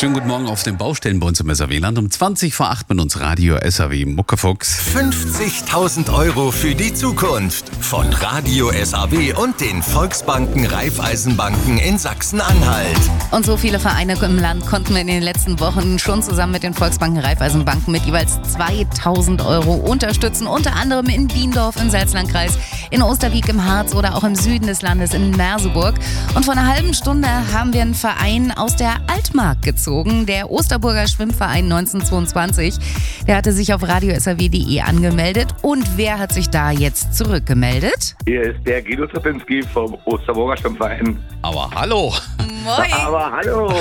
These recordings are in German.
Schönen guten Morgen auf den Baustellen bei uns im SAW-Land. Um 20 vor 8 mit uns Radio SAW Muckefuchs. 50.000 € für die Zukunft von Radio SAW und den Volksbanken Raiffeisenbanken in Sachsen-Anhalt. Und so viele Vereine im Land konnten wir in den letzten Wochen schon zusammen mit den Volksbanken Raiffeisenbanken mit jeweils 2.000 € unterstützen. Unter anderem in Biendorf im Salzlandkreis, in Osterwieck im Harz oder auch im Süden des Landes in Merseburg. Und vor einer halben Stunde haben wir einen Verein aus der Altmark gezogen. Der Osterburger Schwimmverein 1922. Der hatte sich auf radiosaw.de angemeldet. Und wer hat sich da jetzt zurückgemeldet? Hier ist der Guido Trapinski vom Osterburger Schwimmverein. Aber hallo. Moin. Aber hallo.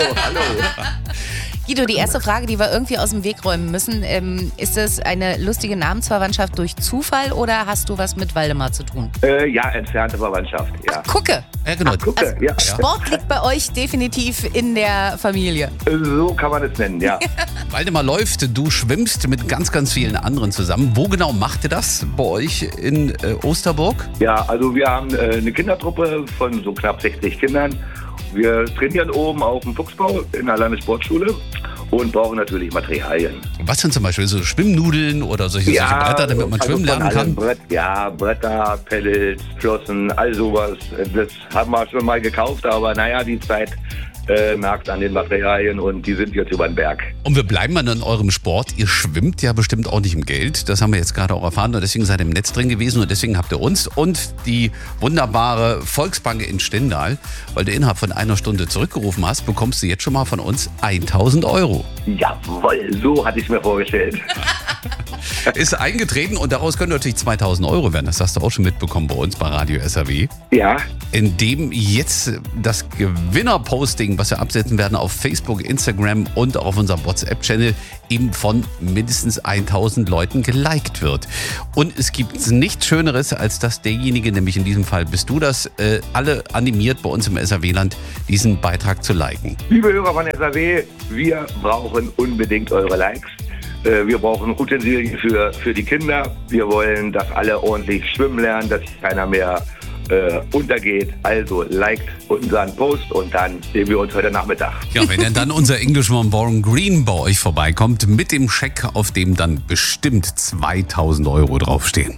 Guido, die erste Frage, die wir irgendwie aus dem Weg räumen müssen, ist es eine lustige Namensverwandtschaft durch Zufall oder hast du was mit Waldemar zu tun? Ja, entfernte Verwandtschaft, ja. Gucke, Ja, genau. Gucke, ja. Sport liegt bei euch definitiv in der Familie. So kann man es nennen, ja. Waldemar läuft, du schwimmst mit ganz, ganz vielen anderen zusammen. Wo genau macht ihr das bei euch in Osterburg? Ja, also wir haben eine Kindertruppe von so knapp 60 Kindern. Wir trainieren oben auf dem Fuchsbau in der Landessportschule und brauchen natürlich Materialien. Was sind zum Beispiel so Schwimmnudeln oder solche Bretter, damit man schwimmen lernen kann? Bretter, Pellets, Flossen, all sowas. Das haben wir schon mal gekauft, aber naja, die Zeit merkt an den Materialien und die sind jetzt über den Berg. Und wir bleiben mal in eurem Sport. Ihr schwimmt ja bestimmt auch nicht im Geld. Das haben wir jetzt gerade auch erfahren und deswegen seid ihr im Netz drin gewesen und deswegen habt ihr uns und die wunderbare Volksbank in Stendal, weil du innerhalb von einer Stunde zurückgerufen hast, bekommst du jetzt schon mal von uns 1.000 €. Jawohl, so hatte ich es mir vorgestellt. Ist eingetreten und daraus können natürlich 2.000 € werden. Das hast du auch schon mitbekommen bei uns bei Radio SAW. Ja. Indem jetzt das Gewinnerposting, was wir absetzen werden auf Facebook, Instagram und auf unserem WhatsApp-Channel, eben von mindestens 1.000 Leuten geliked wird. Und es gibt nichts Schöneres, als dass derjenige, nämlich in diesem Fall bist du das, alle animiert bei uns im SAW-Land, diesen Beitrag zu liken. Liebe Hörer von SAW, wir brauchen unbedingt eure Likes. Wir brauchen Utensilien für die Kinder. Wir wollen, dass alle ordentlich schwimmen lernen, dass keiner mehr untergeht. Also liked unseren Post und dann sehen wir uns heute Nachmittag. Ja, wenn dann unser Englishman Warren Green bei euch vorbeikommt, mit dem Scheck, auf dem dann bestimmt 2.000 € draufstehen.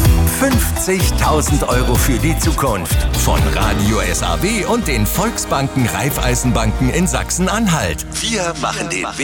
50.000 € für die Zukunft von Radio SAW und den Volksbanken Raiffeisenbanken in Sachsen-Anhalt. Wir machen den